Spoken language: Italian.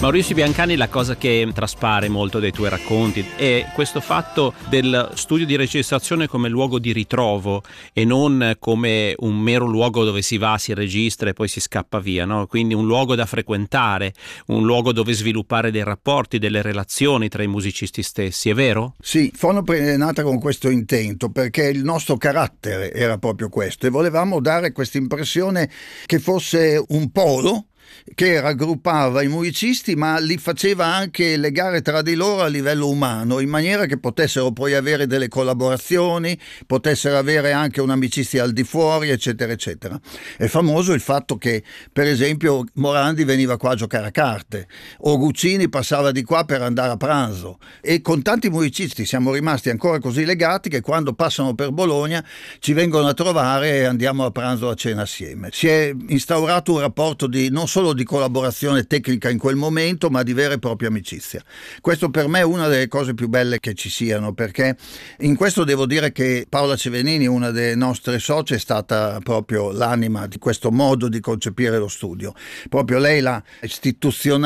Maurizio Biancani, la cosa che traspare molto dai tuoi racconti è questo fatto del studio di registrazione come luogo di ritrovo e non come un mero luogo dove si va, si registra e poi si scappa via, no? Quindi un luogo da frequentare, un luogo dove sviluppare dei rapporti, delle relazioni tra i musicisti stessi, è vero? Sì, Fonoprint è nata con questo intento perché il nostro carattere era proprio questo e volevamo dare questa impressione che fosse un polo che raggruppava i musicisti ma li faceva anche legare tra di loro a livello umano, in maniera che potessero poi avere delle collaborazioni, potessero avere anche un'amicizia al di fuori, eccetera eccetera. È famoso il fatto che per esempio Morandi veniva qua a giocare a carte o Guccini passava di qua per andare a pranzo, e con tanti musicisti siamo rimasti ancora così legati che quando passano per Bologna ci vengono a trovare e andiamo a pranzo a cena assieme. Si è instaurato un rapporto di non solo di collaborazione tecnica in quel momento, ma di vera e propria amicizia. Questo per me è una delle cose più belle che ci siano, perché in questo devo dire che Paola Cevenini, una delle nostre socie, è stata proprio l'anima di questo modo di concepire lo studio. Proprio lei l'ha istituzionale